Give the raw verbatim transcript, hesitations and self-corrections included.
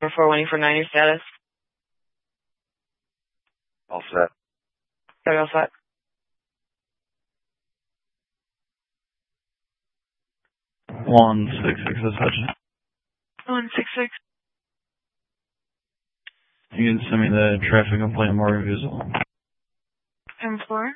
four one for nine, your status. All set. Sorry, all set. One six six is Hutchin. One six six. You can send me the traffic complaint more reviews. M four.